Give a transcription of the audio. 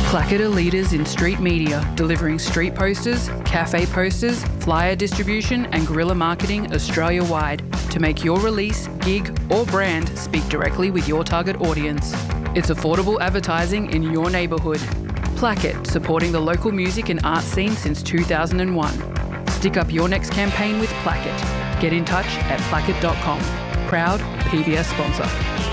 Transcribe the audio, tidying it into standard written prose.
Placket are leaders in street media, delivering street posters, cafe posters, flyer distribution and guerrilla marketing Australia-wide to make your release, gig or brand speak directly with your target audience. It's affordable advertising in your neighbourhood. Placket, supporting the local music and art scene since 2001. Stick up your next campaign with Placket. Get in touch at placket.com. Proud PBS sponsor.